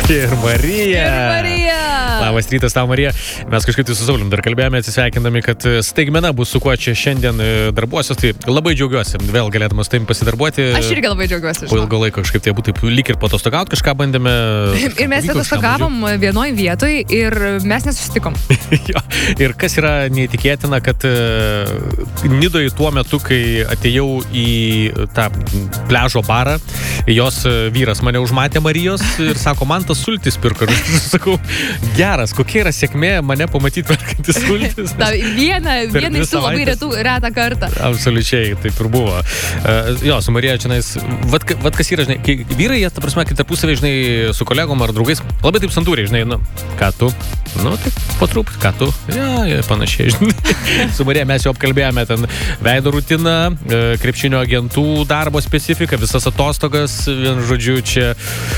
Ir Marija. Labas rytas tau, Marija. Mes kažkaip tai su Saulium dar kalbėjome, atsisveikindami, kad staigmena bus su kuo čia šiandien darbuosios. Tai labai džiaugiuosi, vėl galėdamas taip pasidarbuoti. Aš irgi labai džiaugiuosi. Po ilgo laiko kažkaip tai būtų lyg ir patostogauti, kažką bandėme. Ir mes atostogavom vienoj vietoj ir mes nesusitikom. Jo. Ir kas yra neįtikėtina, kad Nidoj tuo metu, kai atėjau į tą pliažo barą, jos vyras mane užmatė Marijos ir sako, man tas sultis pirko. Ir sakau, geras, kokia yra sėkmė mane pamatyti perkantis sultis. Vieną iš tų labai retą kartą. Absoliučiai, taip ir buvo. Jo, su Marija čianais, vat kas yra, žinai, vyrai, jie, ta prasme, kai tarpusavį, žinai, su kolegom ar draugais, labai taip santūriai, žinai, nu, ką tu? Nu, taip, po truputį, ką tu? Ja, panašiai, žinai. Su Marija mes jau apkalbėjome ten veido rutiną, krepšinio agentų darbo specifiką, visas atostogas, vien žodžiu, čia,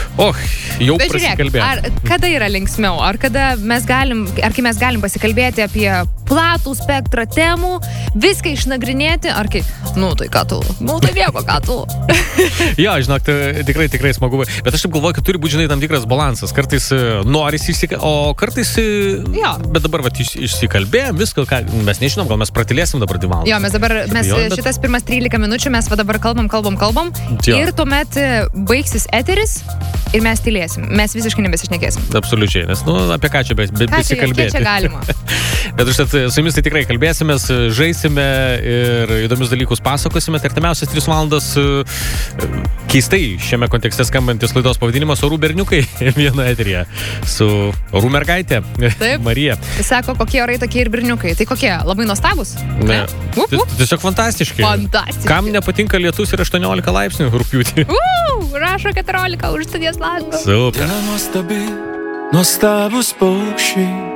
jau prasikalbėjome. Ar kada yra linksmiau? Ar kai mes galim pasikalbėti apie platų spektrą temų, viską išnagrinėti, ar kai, tai ką tu? Tai nieko, ką tu? Jo, žinok, tikrai smagu. Bet aš taip galvoju, kad turi būti, žinai, tam tikras balansas. Kartais norisi o kartais, bet dabar išsikalbėjom, viską, mes nežinom, gal mes pratilėsim dabar 2 valandas. Jo, šitas pirmas 13 minučių mes dabar kalbam. Jo. Ir tuomet baigsis eteris ir mes tylėsim. Mes visiškai nebesišnekėsim. Absoliučiai, nes, apie ką čia besikalbėti. Čia galima. Bet užtat su jumis tai tikrai kalbėsimės, žaisime ir įdomius dalykus pasakosime. Tai artimiausias 3 valandas keistai šiame kontekste skambantis laidos pavadinimas Orų berniukai vieno eteryje su Orų mergaitė. Taip. Marija. Sako, kokie orai tokie ir berniukai. Tai kokie? Labai nuostabus? Ne. Tiesiog fantastiški. Kam nepatinka lietus ir 18 laipsnių rugpjūtį? Rašo 14 už studijos lango. Super. Nuostabus paukščiai